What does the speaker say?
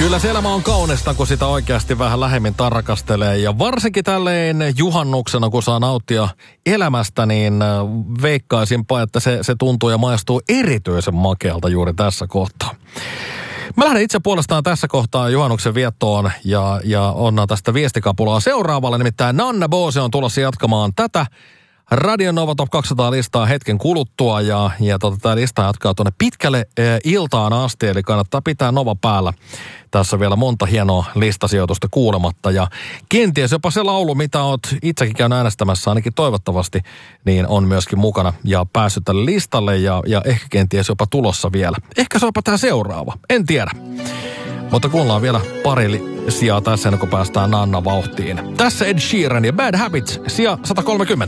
Kyllä se elämä on kaunista, kun sitä oikeasti vähän lähemmin tarkastelee. Ja varsinkin tälleen juhannuksena, kun saa nauttia elämästä, niin veikkaisinpa, että se tuntuu ja maistuu erityisen makealta juuri tässä kohtaa. Mä lähden itse puolestaan tässä kohtaa juhannuksen viettoon ja onnan tästä viestikapulaa seuraavalle. Nimittäin Nanna Boose on tulossa jatkamaan tätä Radio Nova Top 200 listaa hetken kuluttua ja tämä lista jatkaa tuonne pitkälle iltaan asti, eli kannattaa pitää Nova päällä. Tässä on vielä monta hienoa listasijoitusta kuulematta ja kenties jopa se laulu, mitä oot itsekin käyn äänestämässä, ainakin toivottavasti, niin on myöskin mukana ja päässyt tälle listalle ja ehkä kenties jopa tulossa vielä. Ehkä se onpa tämä seuraava, en tiedä. Mutta kuullaan vielä pari sijaa tässä ennen kuin päästään Nanna vauhtiin. Tässä Ed Sheeran ja Bad Habits, sija 130.